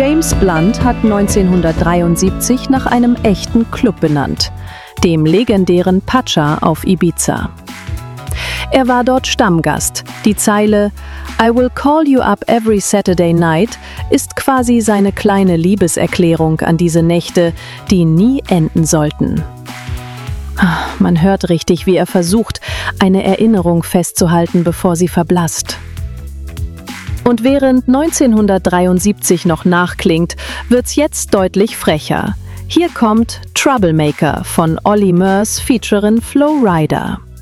James Blunt hat 1973 nach einem echten Club benannt, dem legendären Pacha auf Ibiza. Er war dort Stammgast. Die Zeile "I will call you up every Saturday night" ist quasi seine kleine Liebeserklärung an diese Nächte, die nie enden sollten. Man hört richtig, wie er versucht, eine Erinnerung festzuhalten, bevor sie verblasst. Und während 1973 noch nachklingt, wird's jetzt deutlich frecher. Hier kommt Troublemaker von Olly Murs featuring Flo Rida.